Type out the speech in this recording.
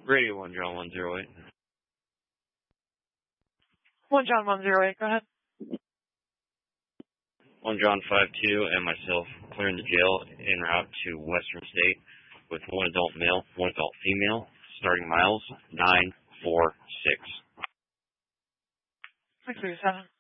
Radio 1 John 108. 1 John 108, go ahead. 1 John 52 and myself clearing the jail en route to Western State with 1 adult male, 1 adult female, starting miles 946. 637.